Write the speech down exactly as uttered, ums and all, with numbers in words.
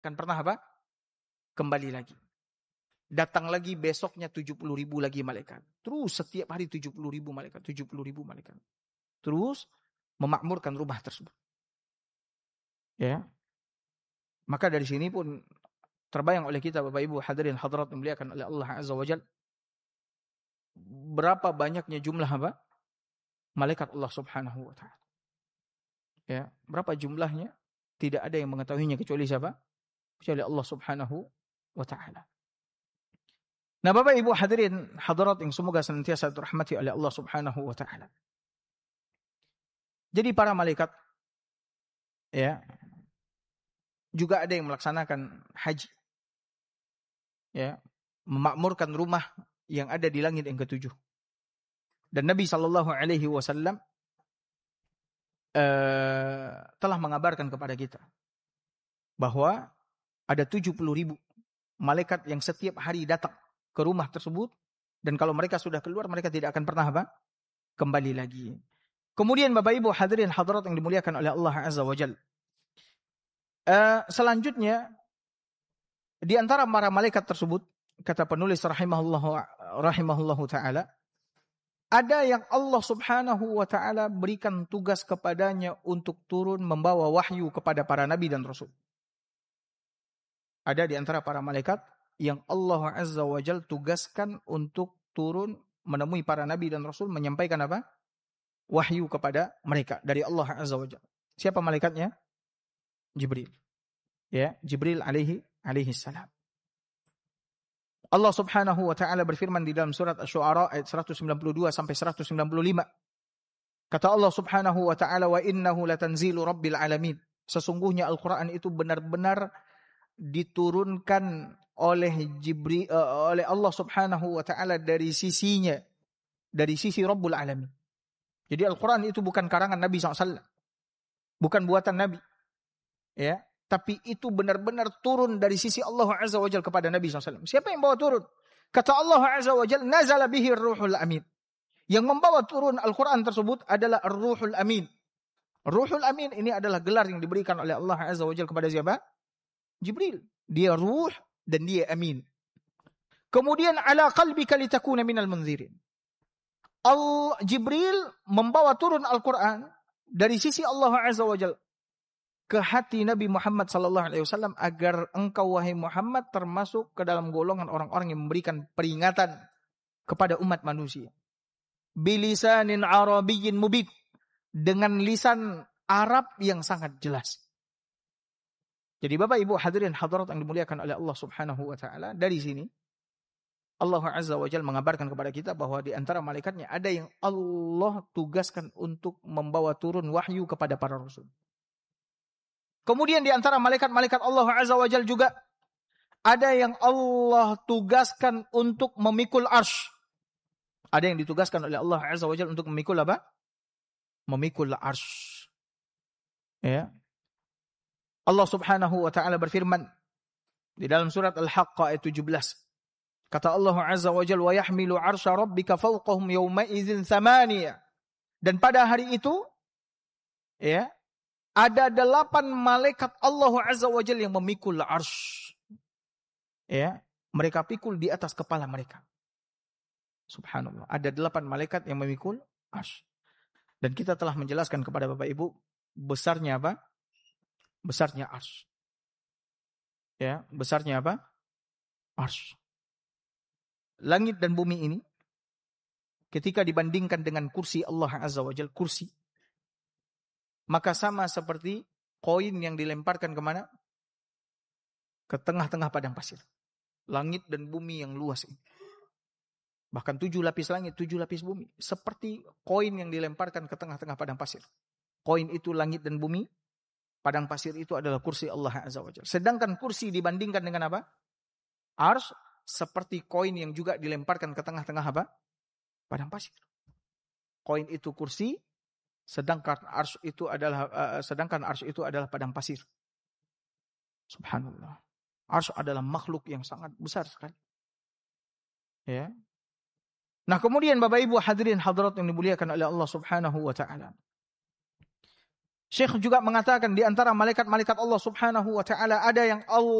akan pernah apa? Kembali lagi. Datang lagi besoknya tujuh puluh ribu lagi malaikat. Terus setiap hari tujuh puluh ribu malaikat, tujuh puluh ribu malaikat. Terus memakmurkan rumah tersebut. Ya. Maka dari sini pun terbayang oleh kita Bapak Ibu hadirin hadirat dimuliakan oleh Allah Azza wa Jalla. Berapa banyaknya jumlah apa? Malaikat Allah Subhanahu wa taala. Ya, berapa jumlahnya? Tidak ada yang mengetahuinya kecuali siapa? Kecuali Allah Subhanahu wa taala. Nah, Bapak Ibu hadirin hadirat yang semoga senantiasa dirahmati oleh Allah Subhanahu wa taala. Jadi para malaikat ya juga ada yang melaksanakan haji. Ya, memakmurkan rumah yang ada di langit yang ketujuh. Dan Nabi sallallahu alaihi wasallam uh, telah mengabarkan kepada kita bahwa ada tujuh puluh ribu malaikat yang setiap hari datang ke rumah tersebut, dan kalau mereka sudah keluar mereka tidak akan pernah apa? Kembali lagi. Kemudian Bapak Ibu hadirin hadirat yang dimuliakan oleh Allah Azza wa Jalla. Uh, selanjutnya di antara para malaikat tersebut, kata penulis rahimahullahu rahimahullahu taala, ada yang Allah Subhanahu wa taala berikan tugas kepadanya untuk turun membawa wahyu kepada para nabi dan rasul. Ada di antara para malaikat yang Allah Azza wa Jalla tugaskan untuk turun menemui para nabi dan rasul, menyampaikan apa? Wahyu kepada mereka dari Allah Azza wa Jalla. Siapa malaikatnya? Jibril. Ya, Jibril alaihi alaihi salam. Allah Subhanahu wa taala berfirman di dalam surat Asy-Syu'ara ayat seratus sembilan puluh dua sampai seratus sembilan puluh lima. Kata Allah Subhanahu wa taala, "Wa innahu latanzilu rabbil alamin." Sesungguhnya Al-Qur'an itu benar-benar diturunkan oleh Jibril uh, oleh Allah Subhanahu wa taala dari sisinya, dari sisi Rabbul Alamin. Jadi Al-Qur'an itu bukan karangan Nabi shallallahu alaihi wasallam. Bukan buatan Nabi. Ya. Tapi itu benar-benar turun dari sisi Allah Azza wa Jalla kepada Nabi shallallahu alaihi wasallam. Siapa yang bawa turun? Kata Allah Azza wa Jalla, "Nazala bihi ar-ruhul amin." Yang membawa turun Al-Quran tersebut adalah ar-ruhul amin. Ruhul amin ini adalah gelar yang diberikan oleh Allah Azza wa Jalla kepada siapa? Jibril. Dia ruh dan dia amin. Kemudian ala qalbika litakuna minal munzirin. Al Jibril membawa turun Al-Quran dari sisi Allah Azza wa Jalla ke hati Nabi Muhammad sallallahu alaihi wasallam agar engkau wahai Muhammad termasuk ke dalam golongan orang-orang yang memberikan peringatan kepada umat manusia. Bilisanin arabiyyin mubin, dengan lisan Arab yang sangat jelas. Jadi Bapak Ibu hadirin hadirat yang dimuliakan oleh Allah Subhanahu wa taala, dari sini Allah Azza wa Jalla mengabarkan kepada kita bahwa di antara malaikatnya ada yang Allah tugaskan untuk membawa turun wahyu kepada para rasul. Kemudian di antara malaikat-malaikat Allah Azza wa Jalla juga ada yang Allah tugaskan untuk memikul arsy. Ada yang ditugaskan oleh Allah Azza wa Jalla untuk memikul apa? Memikul arsy. Ya. Allah Subhanahu wa taala berfirman di dalam surat Al-Haqqah ayat tujuh belas. Kata Allah Azza wa Jalla, "Wa yahmilu arsya rabbika fawqahum yawma idzin thamaniya." Dan pada hari itu ya, ada delapan malaikat Allah Azza wa Jalla yang memikul arsy. Ya, mereka pikul di atas kepala mereka. Subhanallah. Ada delapan malaikat yang memikul arsy. Dan kita telah menjelaskan kepada Bapak Ibu besarnya apa? Besarnya arsy. Ya, besarnya apa? Arsy. Langit dan bumi ini ketika dibandingkan dengan kursi Allah Azza wa Jalla, kursi, maka sama seperti koin yang dilemparkan kemana? Ke tengah-tengah padang pasir. Langit dan bumi yang luas ini. Bahkan tujuh lapis langit, tujuh lapis bumi. Seperti koin yang dilemparkan ke tengah-tengah padang pasir. Koin itu langit dan bumi. Padang pasir itu adalah kursi Allah Azza wa Jalla. Sedangkan kursi dibandingkan dengan apa? Arsy seperti koin yang juga dilemparkan ke tengah-tengah apa? Padang pasir. Koin itu kursi, sedangkan arsy itu adalah uh, sedangkan arsy itu adalah padang pasir. Subhanallah. Arsy adalah makhluk yang sangat besar sekali. Ya. Nah, kemudian Bapak Ibu hadirin hadirat yang dimuliakan oleh Allah Subhanahu wa taala. Syekh juga mengatakan di antara malaikat-malaikat Allah Subhanahu wa taala ada yang Allah